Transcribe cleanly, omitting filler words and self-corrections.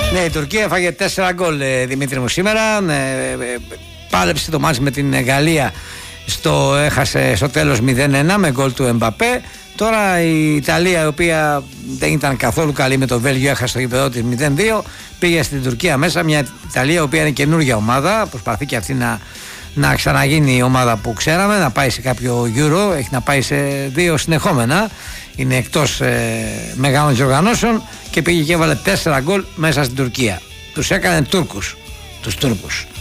Ναι, η Τουρκία έφαγε 4 γκολ, Δημήτρη μου, σήμερα. Πάλεψε το μάτς με την Γαλλία, έχασε στο τέλος 0-1 με γκολ του Εμπαπέ. Τώρα η Ιταλία, η οποία δεν ήταν καθόλου καλή με το Βέλγιο, έχασε το γήπεδο της 0-2, πήγε στην Τουρκία μέσα. Μια Ιταλία η οποία είναι καινούργια ομάδα, προσπαθεί και αυτή να ξαναγίνει η ομάδα που ξέραμε, να πάει σε κάποιο Euro, έχει να πάει σε 2 συνεχόμενα, είναι εκτός μεγάλων διοργανώσεων και πήγε και έβαλε 4 γκολ μέσα στην Τουρκία. Τους έκανε Τούρκους, τους Τούρκους.